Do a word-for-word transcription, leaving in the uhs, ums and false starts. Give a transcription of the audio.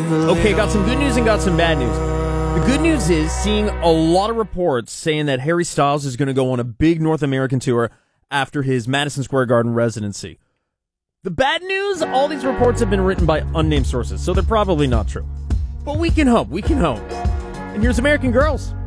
Okay, got some good news and got some bad news. The good news is seeing a lot of reports saying that Harry Styles is going to go on a big North American tour after his Madison Square Garden residency. The bad news, all these reports have been written by unnamed sources, so they're probably not true. But we can hope, we can hope. And here's American Girls.